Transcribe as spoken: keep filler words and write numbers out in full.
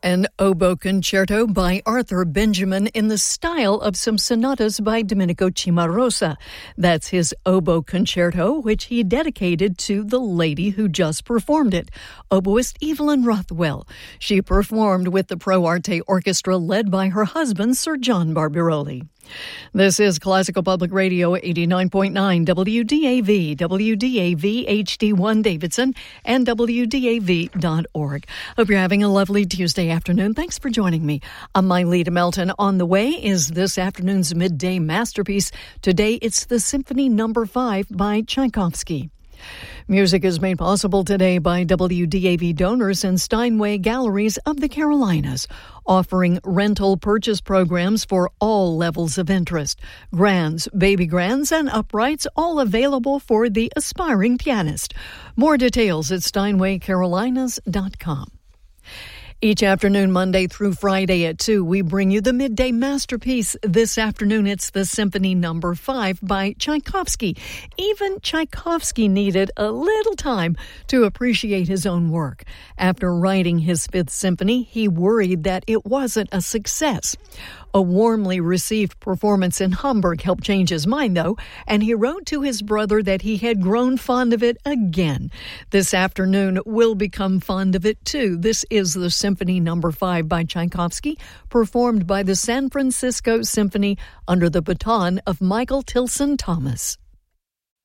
An oboe concerto by Arthur Benjamin in the style of some sonatas by Domenico Cimarosa. That's his oboe concerto, which he dedicated to the lady who just performed it, oboist Evelyn Rothwell. She performed with the Pro Arte Orchestra led by her husband, Sir John Barbirolli. This is Classical Public Radio eighty-nine point nine W D A V, W D A V H D one Davidson, and W D A V dot org. Hope you're having a lovely Tuesday afternoon. Thanks for joining me. I'm Myleta Melton. On the way is this afternoon's midday masterpiece. Today it's the Symphony Number five by Tchaikovsky. Music is made possible today by W D A V donors and Steinway Galleries of the Carolinas, offering rental purchase programs for all levels of interest. Grands, baby grands, and uprights, all available for the aspiring pianist. More details at steinway carolinas dot com. Each afternoon, Monday through Friday at two, we bring you the midday masterpiece. This afternoon, it's the Symphony Number five by Tchaikovsky. Even Tchaikovsky needed a little time to appreciate his own work. After writing his Fifth Symphony, he worried that it wasn't a success. A warmly received performance in Hamburg helped change his mind, though, and he wrote to his brother that he had grown fond of it again. This afternoon, we'll become fond of it, too. This is the Symphony Number five by Tchaikovsky, performed by the San Francisco Symphony under the baton of Michael Tilson Thomas.